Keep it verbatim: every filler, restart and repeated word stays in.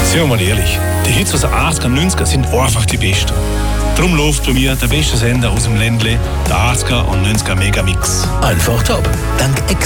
Seien wir mal ehrlich, die Hits aus den achtziger und neunziger sind einfach die besten. Darum läuft bei mir der beste Sender aus dem Ländle, der achtziger und neunziger Megamix. Einfach top. Dank Ex